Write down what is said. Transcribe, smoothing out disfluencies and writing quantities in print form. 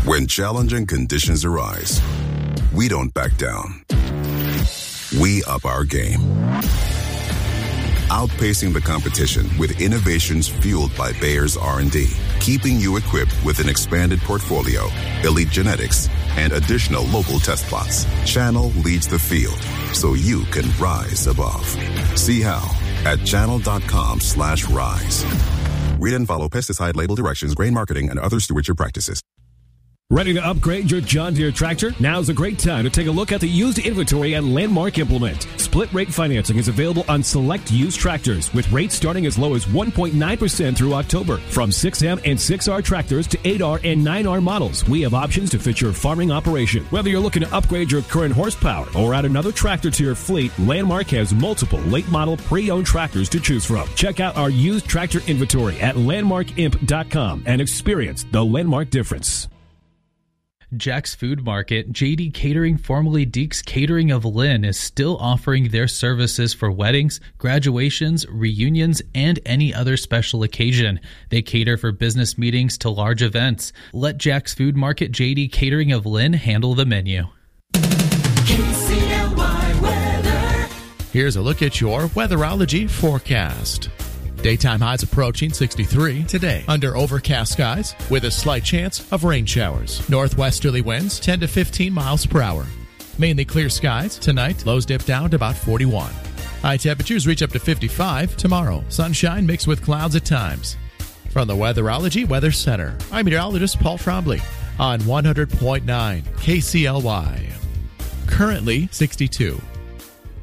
When challenging conditions arise, we don't back down. We up our game. Outpacing the competition with innovations fueled by Bayer's R&D, keeping you equipped with an expanded portfolio, elite genetics, and additional local test plots. Channel leads the field, so you can rise above. See how at channel.com/rise. Read and follow pesticide label directions, grain marketing, and other stewardship practices. Ready to upgrade your John Deere tractor? Now's a great time to take a look at the used inventory at Landmark Implement. Split rate financing is available on select used tractors with rates starting as low as 1.9% through October. From 6M and 6R tractors to 8R and 9R models, we have options to fit your farming operation. Whether you're looking to upgrade your current horsepower or add another tractor to your fleet, Landmark has multiple late model pre-owned tractors to choose from. Check out our used tractor inventory at landmarkimp.com and experience the Landmark difference. Jack's Food Market, JD Catering, formerly Deeks Catering of Lynn, is still offering their services for weddings, graduations, reunions, and any other special occasion. They cater for business meetings to large events. Let Jack's Food Market, JD Catering of Lynn handle the menu. KCLY weather. Here's a look at your weatherology forecast. Daytime highs approaching 63 today under overcast skies with a slight chance of rain showers. Northwesterly winds 10 to 15 miles per hour. Mainly clear skies tonight. Lows dip down to about 41. High temperatures reach up to 55 tomorrow. Sunshine mixed with clouds at times. From the Weatherology Weather Center, I'm meteorologist Paul Trombley on 100.9 KCLY. Currently 62.